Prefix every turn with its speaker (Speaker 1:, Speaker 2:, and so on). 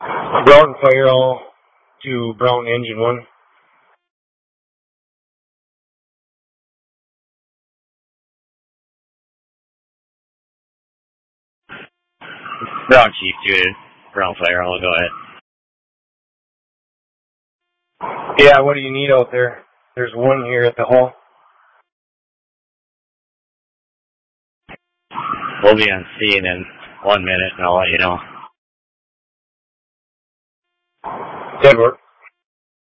Speaker 1: Brown fire all to Brown engine 1.
Speaker 2: Brown Chief 2, Brown fire all, go ahead.
Speaker 1: Yeah, what do you need out there? There's one here at the hall.
Speaker 2: We'll be on scene in 1 minute and I'll let you know.
Speaker 1: Good work.